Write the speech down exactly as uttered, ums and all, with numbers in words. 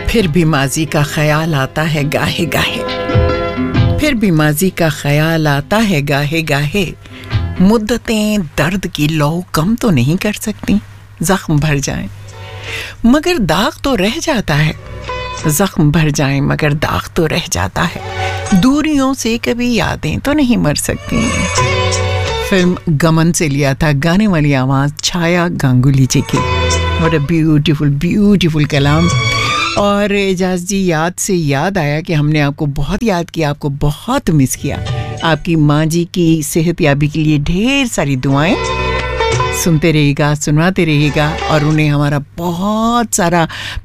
फिर भी माजी का ख्याल आता है गाहे गाहे, फिर भी माजी का ख्याल आता है गाहे गाहे। मुद्दतें दर्द की लौ कम तो नहीं कर सकती, जख्म भर जाएं मगर दाग तो रह जाता है। जख्म भर जाएं मगर दाग तो रह जाता है। दूरियों से कभी यादें तो नहीं मर सकती। फिल्म गमन से लिया था, गाने वाली आवाज छाया गांगुली जी की। व्हाट अ ब्यूटीफुल ब्यूटीफुल कलाम। और एजाज जी, याद से याद आया कि हमने आपको बहुत याद किया, आपको बहुत मिस किया। आपकी माँ जी की सेहतयाबी के लिए ढेर सारी दुआएं। सुनते रहिएगा, सुनाते रहिएगा और उन्हें हमारा बहुत सारा